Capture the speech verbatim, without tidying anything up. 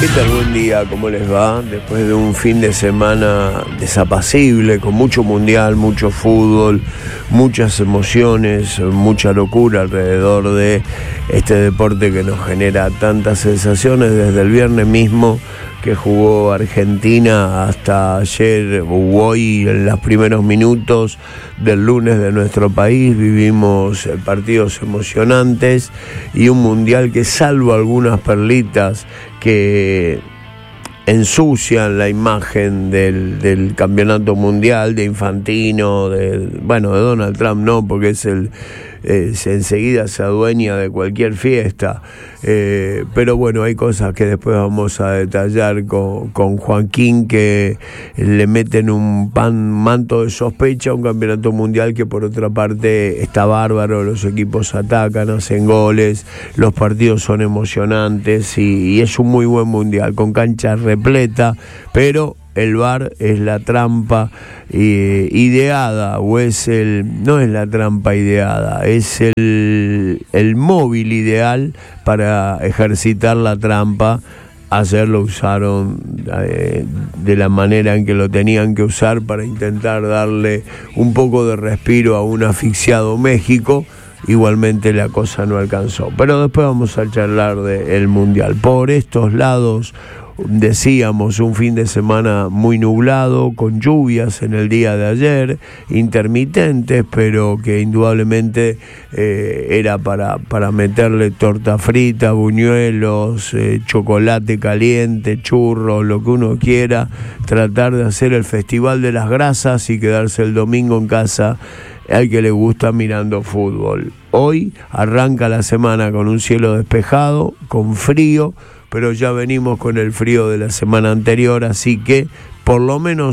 ¿Qué tal? Buen día, ¿cómo les va? Después de un fin de semana desapacible, con mucho mundial, mucho fútbol, muchas emociones, mucha locura alrededor de este deporte que nos genera tantas sensaciones desde el viernes mismo que jugó Argentina hasta ayer o hoy en los primeros minutos del lunes de nuestro país. Vivimos partidos emocionantes y un mundial que, salvo algunas perlitas que ensucian la imagen del, del campeonato mundial, de Infantino, de, bueno, de Donald Trump no, porque es el eh, se, enseguida se adueña de cualquier fiesta, eh, pero bueno, hay cosas que después vamos a detallar con, con Joaquín, que le meten un pan, manto de sospecha a un campeonato mundial que por otra parte está bárbaro, los equipos atacan, hacen goles, los partidos son emocionantes y, y es un muy buen mundial, con canchas repleta, pero el V A R es la trampa eh, ideada, o es el, no es la trampa ideada, es el, el móvil ideal para ejercitar la trampa. Ayer lo usaron eh, de la manera en que lo tenían que usar para intentar darle un poco de respiro a un asfixiado México. Igualmente la cosa no alcanzó, pero después vamos a charlar del mundial. Por estos lados, decíamos, un fin de semana muy nublado, con lluvias en el día de ayer, intermitentes, pero que indudablemente eh, era para, para meterle torta frita, buñuelos, eh, chocolate caliente, churros, lo que uno quiera, tratar de hacer el festival de las grasas y quedarse el domingo en casa al que le gusta mirando fútbol. Hoy arranca la semana con un cielo despejado, con frío, pero ya venimos con el frío de la semana anterior, así que por lo menos